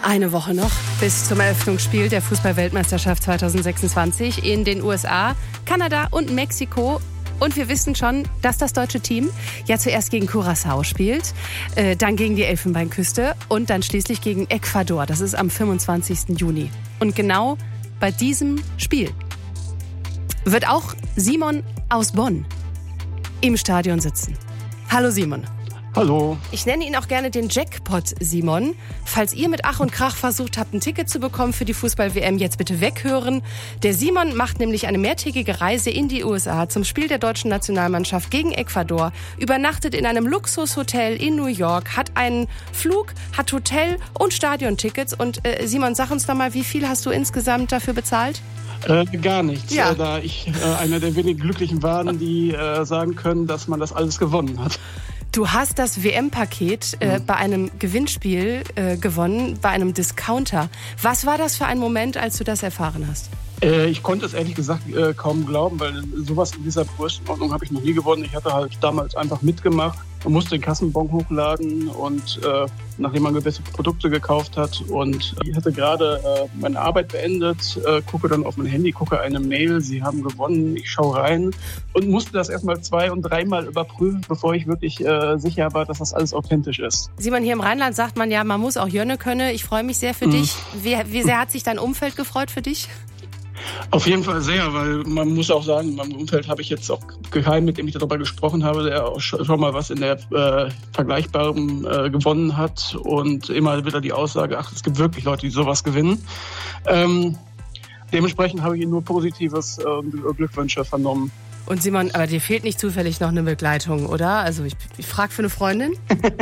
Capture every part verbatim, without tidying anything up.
Eine Woche noch bis zum Eröffnungsspiel der Fußball-Weltmeisterschaft zwanzig sechsundzwanzig in den U S A, Kanada und Mexiko. Und wir wissen schon, dass das deutsche Team ja zuerst gegen Curaçao spielt, äh, dann gegen die Elfenbeinküste und dann schließlich gegen Ecuador. Das ist am fünfundzwanzigsten Juni. Und genau bei diesem Spiel wird auch Simon aus Bonn im Stadion sitzen. Hallo Simon. Hallo. Ich nenne ihn auch gerne den Jackpot Simon. Falls ihr mit Ach und Krach versucht habt, ein Ticket zu bekommen für die Fußball-W M, jetzt bitte weghören. Der Simon macht nämlich eine mehrtägige Reise in die U S A zum Spiel der deutschen Nationalmannschaft gegen Ecuador, übernachtet in einem Luxushotel in New York, hat einen Flug, hat Hotel und Stadiontickets. Und äh, Simon, sag uns doch mal, wie viel hast du insgesamt dafür bezahlt? Äh, gar nichts, Ja. äh, da ich äh, einer der wenigen Glücklichen war, die äh, sagen können, dass man das alles gewonnen hat. Du hast das W M-Paket äh, bei einem Gewinnspiel äh, gewonnen, bei einem Discounter. Was war das für ein Moment, als du das erfahren hast? Äh, ich konnte es ehrlich gesagt äh, kaum glauben, weil sowas in dieser Größenordnung habe ich noch nie gewonnen. Ich hatte halt damals einfach mitgemacht und musste den Kassenbon hochladen und äh, nachdem man gewisse Produkte gekauft hat und ich hatte gerade äh, meine Arbeit beendet, äh, gucke dann auf mein Handy, gucke eine Mail, sie haben gewonnen, ich schaue rein und musste das erstmal zwei- und dreimal überprüfen, bevor ich wirklich äh, sicher war, dass das alles authentisch ist. Simon, hier im Rheinland sagt man ja, man muss auch Jönne können. Ich freue mich sehr für Mhm. dich. Wie, wie sehr hat sich dein Umfeld gefreut für dich? Auf jeden Fall sehr, weil man muss auch sagen, in meinem Umfeld habe ich jetzt auch keinen, mit dem ich darüber gesprochen habe, der auch schon mal was in der äh, Vergleichbaren äh, gewonnen hat und immer wieder die Aussage, ach, es gibt wirklich Leute, die sowas gewinnen. Ähm, dementsprechend habe ich nur Positives äh, Glückwünsche vernommen. Und Simon, aber dir fehlt nicht zufällig noch eine Begleitung, oder? Also ich, ich frage für eine Freundin.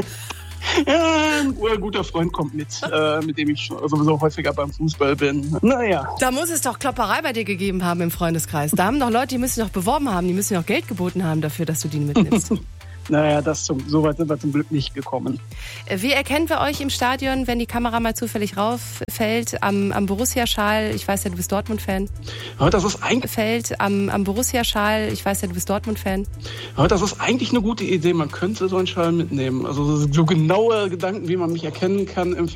Ja, ein guter Freund kommt mit, äh, mit dem ich sowieso häufiger beim Fußball bin. Naja. Da muss es doch Klopperei bei dir gegeben haben im Freundeskreis. Da haben doch Leute, die müssen doch beworben haben, die müssen doch Geld geboten haben dafür, dass du die mitnimmst. Naja, das zum, so weit sind wir zum Glück nicht gekommen. Wie erkennen wir euch im Stadion, wenn die Kamera mal zufällig rauffällt? Am, am Borussia-Schal, ich weiß ja, du bist Dortmund-Fan. Aber das ist eigentlich, Fällt am, am Borussia-Schal, ich weiß ja, du bist Dortmund-Fan. aber das ist eigentlich eine gute Idee. Man könnte so einen Schal mitnehmen. Also so genaue Gedanken, wie man mich erkennen kann im